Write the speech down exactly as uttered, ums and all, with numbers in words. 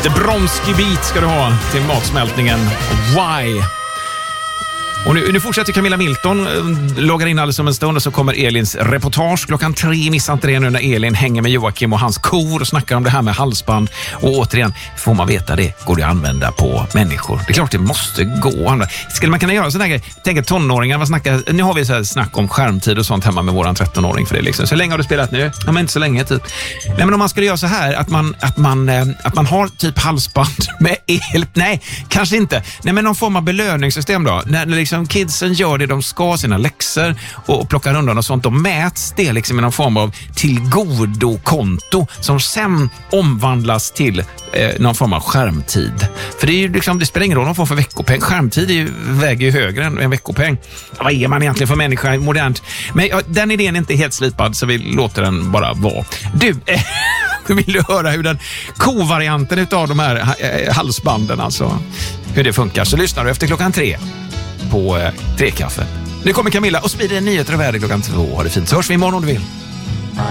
Lite bromski beat ska du ha till matsmältningen. Why? Och nu, nu fortsätter Camilla Milton, loggar in alldeles om en stund och så kommer Elins reportage klockan tre. Missa inte det nu när Elin hänger med Joakim och hans kor och snackar om det här med halsband. Och återigen, får man veta det, går det att använda på människor. Det är klart det måste gå. Skulle man kunna göra sådana här grejer? Tänk tonåringar, vad snackar, nu har vi så här snack om skärmtid och sånt hemma med våran trettonåring för det liksom. Så länge har du spelat nu? Ja, men inte så länge typ. Nej, men om man skulle göra så här att man, att man, att man har typ halsband med el. Nej, kanske inte. Nej, men någon form av belöningssystem då. När liksom som kidsen gör det de ska, sina läxor och, och plockar undan och sånt, då mäts det liksom i någon form av tillgodokonto som sen omvandlas till eh, någon form av skärmtid. För det är ju liksom, det spelar ingen roll någon form för veckopeng. Skärmtid är ju, väger ju högre än en veckopeng. Vad är man egentligen för människa modernt? Men ja, den idén är inte helt slipad så vi låter den bara vara. Du, eh, vill du höra hur den kovarianten utav de här eh, halsbanden, alltså hur det funkar, så lyssnar du efter klockan tre på eh, Trekaffe. Nu kommer Camilla och sprider nyheter och väder klockan två. Ha det fint, så hörs vi imorgon om du vill.